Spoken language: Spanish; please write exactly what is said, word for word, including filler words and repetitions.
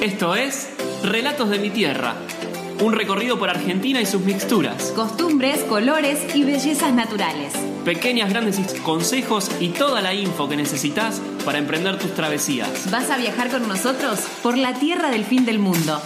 Esto es Relatos de mi Tierra, un recorrido por Argentina y sus mixturas, costumbres, colores y bellezas naturales. Pequeñas, grandes consejos y toda la info que necesitas para emprender tus travesías. ¿Vas a viajar con nosotros por la tierra del fin del mundo?